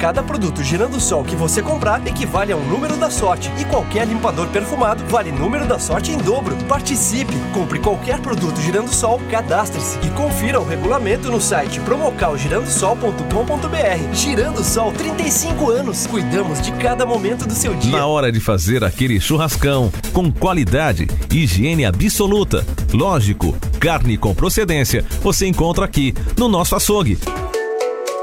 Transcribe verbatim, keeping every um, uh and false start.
Cada produto Girandosol que você comprar equivale a um número da sorte. E qualquer limpador perfumado vale número da sorte em dobro. Participe! Compre qualquer produto Girandosol, cadastre-se e confira o regulamento no site promocal girandosol ponto com ponto br. Girandosol, trinta e cinco anos. Cuidamos de cada momento do seu dia. Na hora de fazer aquele churrascão, com qualidade, higiene absoluta, lógico, carne com procedência, você encontra aqui no nosso açougue.